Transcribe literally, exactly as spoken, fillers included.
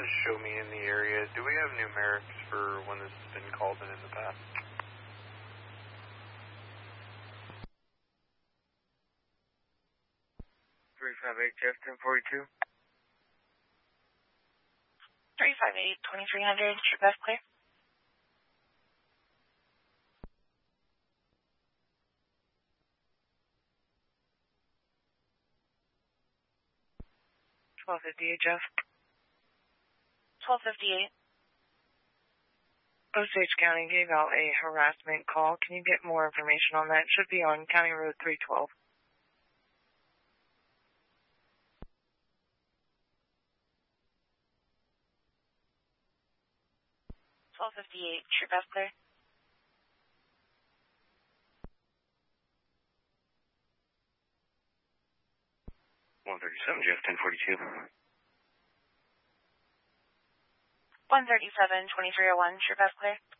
to show me in the area. Do we have numerics for when this has been called in in the past? three five eight, Jeff, ten forty-two. three five eight, twenty-three hundred, trip F clear. twelve fifty-eight, Jeff. twelve fifty-eight. Osage County gave out a harassment call. Can you get more information on that? It should be on County Road three twelve. twelve fifty-eight, trip F clear. one thirty-seven, Jeff, ten forty-two. one thirty-seven, twenty-three oh one, trip F clear.